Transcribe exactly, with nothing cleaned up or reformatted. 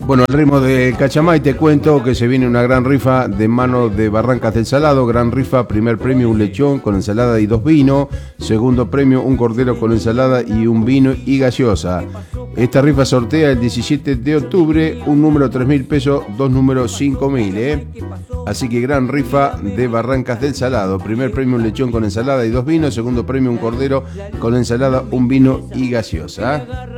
Bueno, al ritmo de Cachamay te cuento que se viene una gran rifa de mano de Barrancas del Salado. Gran rifa, primer premio un lechón con ensalada y dos vinos. Segundo premio un cordero con ensalada y un vino y gaseosa. Esta rifa sortea el diecisiete de octubre, un número tres mil pesos, dos números cinco mil, ¿eh? Así que gran rifa de Barrancas del Salado. Primer premio un lechón con ensalada y dos vinos. Segundo premio un cordero con ensalada, un vino y gaseosa.